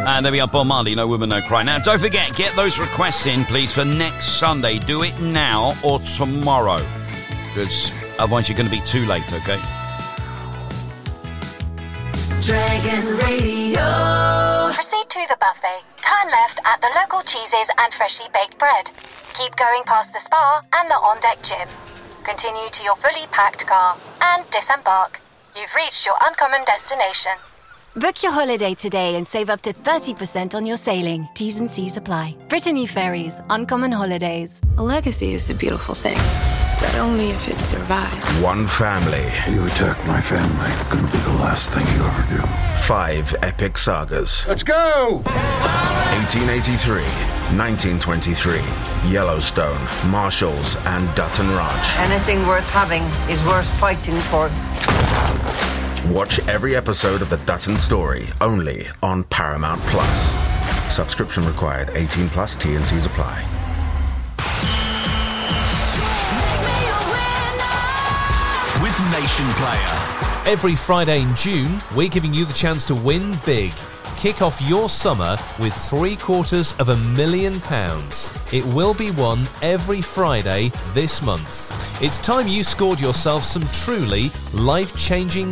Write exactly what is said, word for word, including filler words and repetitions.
And there we are, Bob Marley, No Woman, No Cry. Now, don't forget, get those requests in, please, for next Sunday. Do it now or tomorrow, because otherwise you're going to be too late, okay? Dragon Radio. Proceed to the buffet. Turn left at the local cheeses and freshly baked bread. Keep going past the spa and the on-deck gym. Continue to your fully packed car and disembark. You've reached your uncommon destination. Book your holiday today and save up to thirty percent on your sailing. T's and C's apply. Brittany Ferries, Uncommon Holidays. A legacy is a beautiful thing, but only if it survives. One family. You attack my family, it'll be the last thing you ever do. Five epic sagas. Let's go! eighteen eighty-three, nineteen twenty-three, Yellowstone, Marshalls, and Dutton Ranch. Anything worth having is worth fighting for. Watch every episode of The Dutton Story, only on Paramount Plus. Subscription required, eighteen plus, T and C's apply. With Nation Player. Every Friday in June, we're giving you the chance to win big. Kick off your summer with three quarters of a million pounds. It will be won every Friday this month. It's time you scored yourself some truly life-changing